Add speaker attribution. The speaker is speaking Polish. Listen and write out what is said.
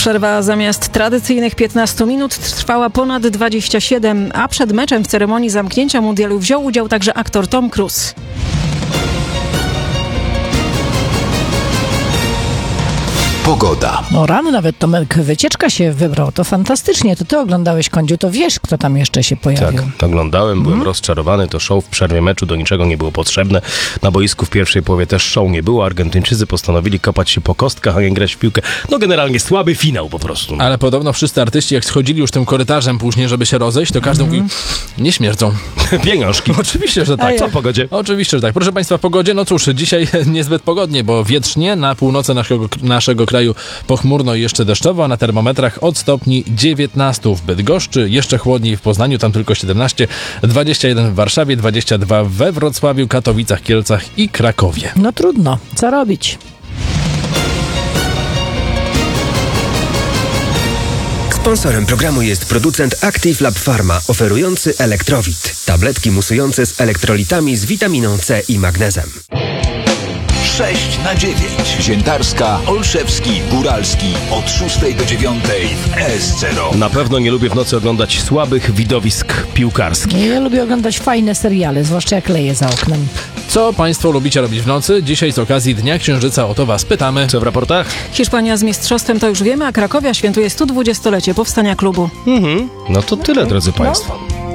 Speaker 1: Przerwa zamiast tradycyjnych 15 minut trwała ponad 27, a przed meczem w ceremonii zamknięcia mundialu wziął udział także aktor Tom Cruise.
Speaker 2: Pogoda.
Speaker 3: No rano nawet Tomek Wycieczka się wybrał. To fantastycznie. To ty oglądałeś, Kądziu, to wiesz, kto tam jeszcze się pojawił.
Speaker 4: Tak, oglądałem, byłem rozczarowany. To show w przerwie meczu do niczego nie było potrzebne. Na boisku w pierwszej połowie też show nie było. Argentyńczycy postanowili kopać się po kostkach, a nie grać w piłkę. No generalnie słaby finał po prostu.
Speaker 5: Ale podobno wszyscy artyści, jak schodzili już tym korytarzem później, żeby się rozejść, to każdy mówi, nie śmierdzą.
Speaker 4: Pieniążki.
Speaker 5: Oczywiście, że tak.
Speaker 4: Co w pogodzie?
Speaker 5: Oczywiście, że tak. Proszę Państwa, w pogodzie, no cóż, dzisiaj niezbyt pogodnie, bo wietrznie, na północy naszego kraju pochmurno i jeszcze deszczowo, a na termometrach od stopni 19 w Bydgoszczy, jeszcze chłodniej w Poznaniu, tam tylko 17, 21 w Warszawie, 22 we Wrocławiu, Katowicach, Kielcach i Krakowie.
Speaker 3: No trudno. Co robić?
Speaker 6: Sponsorem programu jest producent Active Lab Pharma, oferujący Elektrowit. Tabletki musujące z elektrolitami z witaminą C i magnezem.
Speaker 2: 6 na 9. Ziętarska, Olszewski, Góralski od 6 do 9 w S0.
Speaker 4: Na pewno nie lubię w nocy oglądać słabych widowisk piłkarskich.
Speaker 3: Ja lubię oglądać fajne seriale, zwłaszcza jak leje za oknem.
Speaker 5: Co Państwo lubicie robić w nocy? Dzisiaj z okazji Dnia Księżyca o to Was pytamy.
Speaker 4: Co w raportach?
Speaker 1: Hiszpania z mistrzostwem to już wiemy, a Krakowia świętuje 120-lecie powstania klubu.
Speaker 4: No to tyle, drodzy Państwo.